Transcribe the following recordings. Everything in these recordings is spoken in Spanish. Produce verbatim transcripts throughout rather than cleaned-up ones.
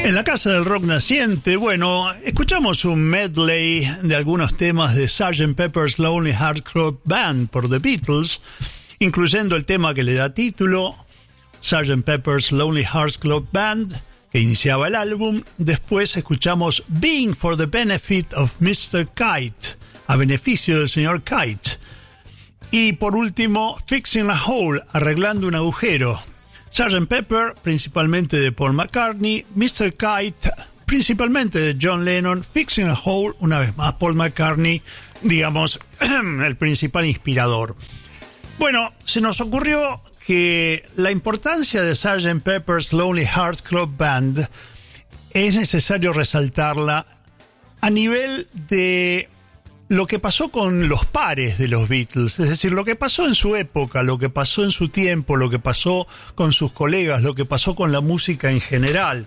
En la Casa del Rock Naciente, bueno, escuchamos un medley de algunos temas de sergeant Pepper's Lonely Hearts Club Band por The Beatles, incluyendo el tema que le da título, sergeant Pepper's Lonely Hearts Club Band, que iniciaba el álbum. Después escuchamos Being for the Benefit of mister Kite, a beneficio del señor Kite. Y por último, Fixing a Hole, arreglando un agujero. sergeant Pepper, principalmente de Paul McCartney, mister Kite, principalmente de John Lennon, Fixing a Hole, una vez más, Paul McCartney, digamos, el principal inspirador. Bueno, se nos ocurrió que la importancia de sergeant Pepper's Lonely Hearts Club Band es necesario resaltarla a nivel de lo que pasó con los pares de los Beatles, es decir, lo que pasó en su época, lo que pasó en su tiempo, lo que pasó con sus colegas, lo que pasó con la música en general.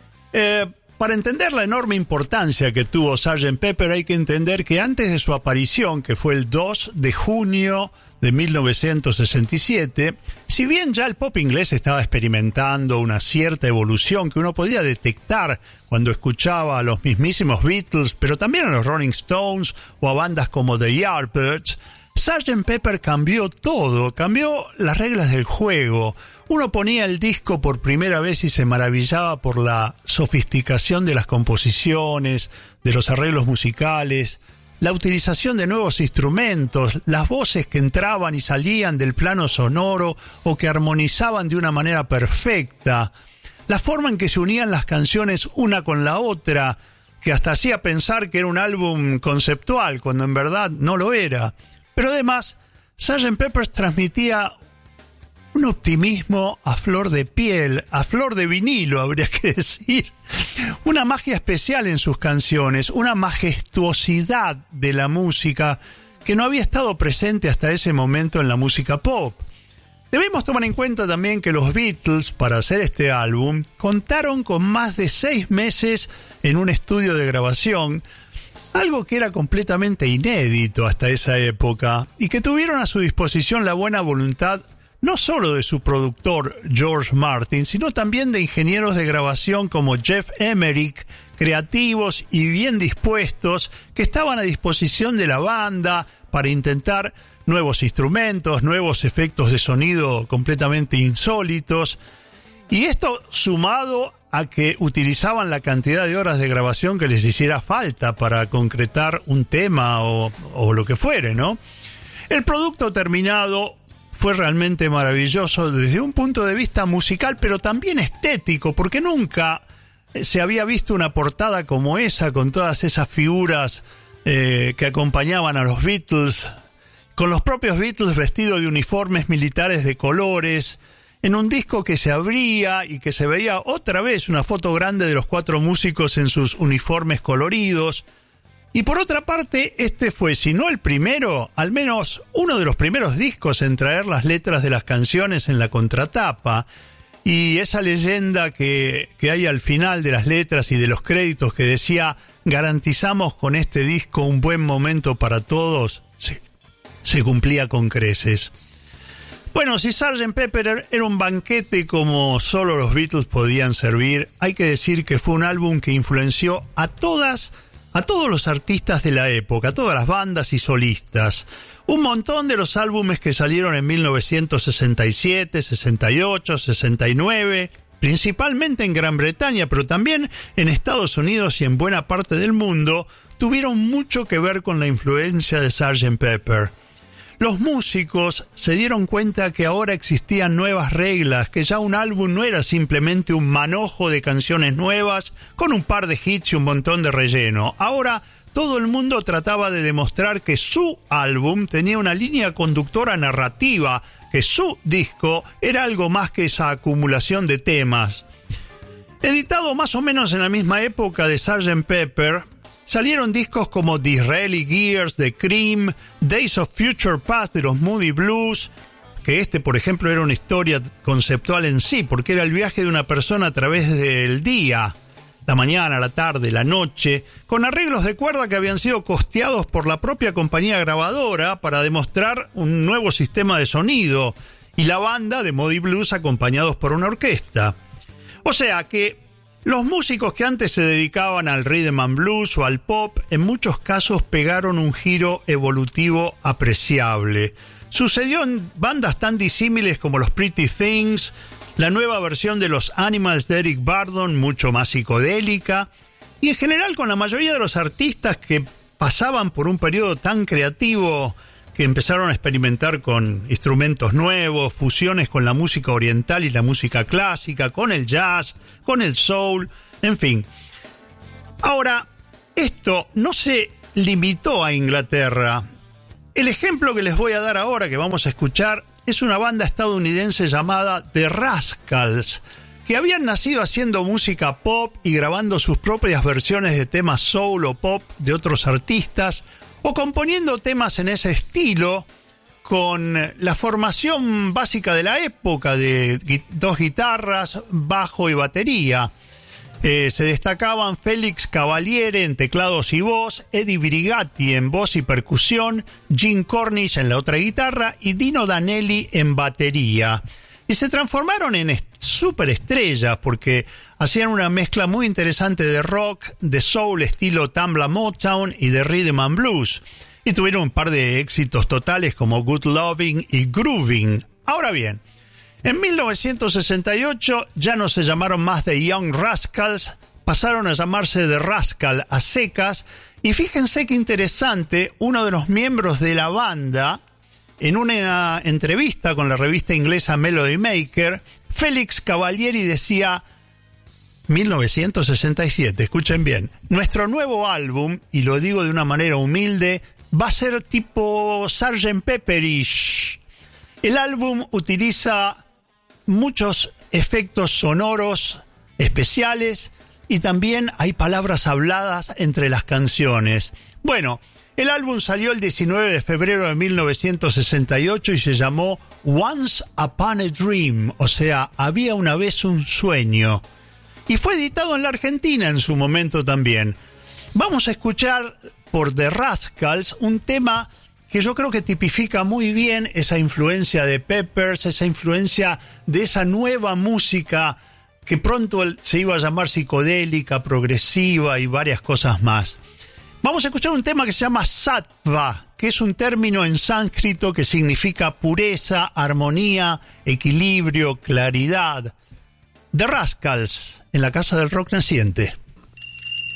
Eh, para entender la enorme importancia que tuvo sergeant Pepper hay que entender que antes de su aparición, que fue el dos de junio de mil novecientos sesenta y siete, si bien ya el pop inglés estaba experimentando una cierta evolución que uno podía detectar cuando escuchaba a los mismísimos Beatles, pero también a los Rolling Stones o a bandas como The Yardbirds, sergeant Pepper cambió todo, cambió las reglas del juego. Uno ponía el disco por primera vez y se maravillaba por la sofisticación de las composiciones, de los arreglos musicales, la utilización de nuevos instrumentos, las voces que entraban y salían del plano sonoro o que armonizaban de una manera perfecta, la forma en que se unían las canciones una con la otra, que hasta hacía pensar que era un álbum conceptual, cuando en verdad no lo era. Pero además, sergeant Pepper transmitía un optimismo a flor de piel, a flor de vinilo, habría que decir. Una magia especial en sus canciones, una majestuosidad de la música que no había estado presente hasta ese momento en la música pop. Debemos tomar en cuenta también que los Beatles, para hacer este álbum, contaron con más de seis meses en un estudio de grabación, algo que era completamente inédito hasta esa época, y que tuvieron a su disposición la buena voluntad no solo de su productor George Martin, sino también de ingenieros de grabación como Jeff Emerick, creativos y bien dispuestos, que estaban a disposición de la banda para intentar nuevos instrumentos, nuevos efectos de sonido completamente insólitos. Y esto sumado a que utilizaban la cantidad de horas de grabación que les hiciera falta para concretar un tema o, o lo que fuere, ¿no? El producto terminado fue realmente maravilloso desde un punto de vista musical, pero también estético, porque nunca se había visto una portada como esa, con todas esas figuras eh, que acompañaban a los Beatles, con los propios Beatles vestidos de uniformes militares de colores, en un disco que se abría y que se veía otra vez una foto grande de los cuatro músicos en sus uniformes coloridos. Y por otra parte, este fue, si no el primero, al menos uno de los primeros discos en traer las letras de las canciones en la contratapa. Y esa leyenda que, que hay al final de las letras y de los créditos que decía: garantizamos con este disco un buen momento para todos, se, se cumplía con creces. Bueno, si sergeant Pepper era un banquete como solo los Beatles podían servir, hay que decir que fue un álbum que influenció a todas a todos los artistas de la época, a todas las bandas y solistas. Un montón de los álbumes que salieron en mil novecientos sesenta y siete, sesenta y ocho, sesenta y nueve, principalmente en Gran Bretaña, pero también en Estados Unidos y en buena parte del mundo, tuvieron mucho que ver con la influencia de sergeant Pepper. Los músicos se dieron cuenta que ahora existían nuevas reglas, que ya un álbum no era simplemente un manojo de canciones nuevas con un par de hits y un montón de relleno. Ahora todo el mundo trataba de demostrar que su álbum tenía una línea conductora narrativa, que su disco era algo más que esa acumulación de temas. Editado más o menos en la misma época de sergeant Pepper, salieron discos como Disraeli Gears de Cream, Days of Future Past de los Moody Blues, que este, por ejemplo, era una historia conceptual en sí, porque era el viaje de una persona a través del día, la mañana, la tarde, la noche, con arreglos de cuerda que habían sido costeados por la propia compañía grabadora para demostrar un nuevo sistema de sonido, y la banda de Moody Blues acompañados por una orquesta. O sea que Los músicos que antes se dedicaban al rhythm and blues o al pop, en muchos casos pegaron un giro evolutivo apreciable. Sucedió en bandas tan disímiles como los Pretty Things, la nueva versión de los Animals de Eric Burdon, mucho más psicodélica, y en general con la mayoría de los artistas que pasaban por un periodo tan creativo que empezaron a experimentar con instrumentos nuevos, fusiones con la música oriental y la música clásica, con el jazz, con el soul, en fin. Ahora, esto no se limitó a Inglaterra. El ejemplo que les voy a dar ahora, que vamos a escuchar, es una banda estadounidense llamada The Rascals, que habían nacido haciendo música pop y grabando sus propias versiones de temas soul o pop de otros artistas, o componiendo temas en ese estilo con la formación básica de la época de dos guitarras, bajo y batería. Eh, se destacaban Félix Cavaliere en teclados y voz, Eddie Brigatti en voz y percusión, Jim Cornish en la otra guitarra y Dino Danelli en batería. Y se transformaron en est- superestrellas porque hacían una mezcla muy interesante de rock, de soul estilo Tambla Motown y de rhythm and blues. Y tuvieron un par de éxitos totales como Good Loving y Grooving. Ahora bien, en mil novecientos sesenta y ocho ya no se llamaron más The Young Rascals, pasaron a llamarse The Rascal a secas. Y fíjense qué interesante, uno de los miembros de la banda, en una entrevista con la revista inglesa Melody Maker, Félix Cavalieri decía, mil novecientos sesenta y siete, escuchen bien, nuestro nuevo álbum, y lo digo de una manera humilde, va a ser tipo sergeant Pepperish. El álbum utiliza muchos efectos sonoros especiales y también hay palabras habladas entre las canciones. Bueno, el álbum salió el diecinueve de febrero de mil novecientos sesenta y ocho y se llamó Once Upon a Dream, o sea, había una vez un sueño. Y fue editado en la Argentina en su momento también. Vamos a escuchar por The Rascals un tema que yo creo que tipifica muy bien esa influencia de Peppers, esa influencia de esa nueva música que pronto se iba a llamar psicodélica, progresiva y varias cosas más. Vamos a escuchar un tema que se llama Sattva, que es un término en sánscrito que significa pureza, armonía, equilibrio, claridad. The Rascals, en la Casa del Rock Naciente.